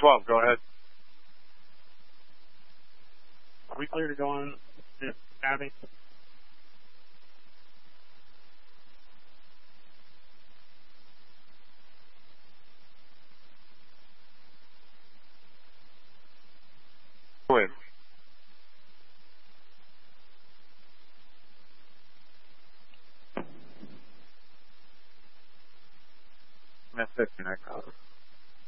12, go ahead. Are we clear to go on, Abby? Go ahead. That's 15, I call it.